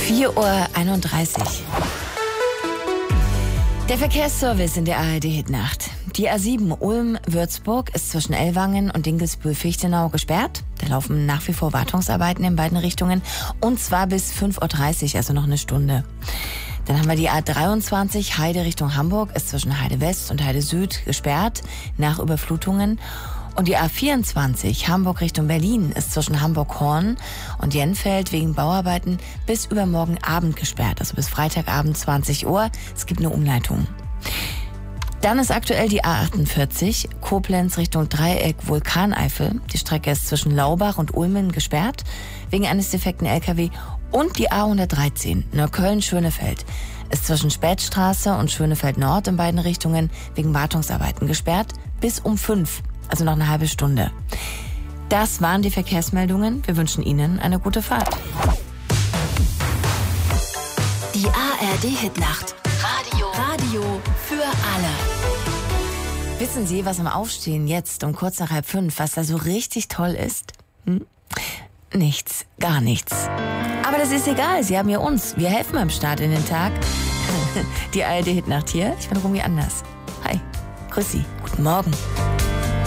4:31 Uhr. Der Verkehrsservice in der ARD-Hitnacht. Die A7 Ulm-Würzburg ist zwischen Ellwangen und Dinkelsbühl-Fichtenau gesperrt. Da laufen nach wie vor Wartungsarbeiten in beiden Richtungen. Und zwar bis 5:30 Uhr, also noch eine Stunde. Dann haben wir die A23 Heide Richtung Hamburg, ist zwischen Heide West und Heide Süd gesperrt nach Überflutungen. Und die A24 Hamburg Richtung Berlin ist zwischen Hamburg-Horn und Jenfeld wegen Bauarbeiten bis übermorgen Abend gesperrt, also bis Freitagabend 20 Uhr. Es gibt eine Umleitung. Dann ist aktuell die A48 Koblenz Richtung Dreieck Vulkaneifel. Die Strecke ist zwischen Laubach und Ulmen gesperrt wegen eines defekten LKW. Und die A113 Neukölln-Schönefeld ist zwischen Spätstraße und Schönefeld Nord in beiden Richtungen wegen Wartungsarbeiten gesperrt bis um 5, also noch eine halbe Stunde. Das waren die Verkehrsmeldungen. Wir wünschen Ihnen eine gute Fahrt. Die ARD-Hitnacht. Radio für alle. Wissen Sie, was am Aufstehen jetzt um kurz nach 4:30, was da so richtig toll ist? Nichts, gar nichts. Aber das ist egal, Sie haben ja uns. Wir helfen beim Start in den Tag. Die ARD-Hitnacht hier. Ich bin Romy Anders. Hi, grüß Sie, guten Morgen.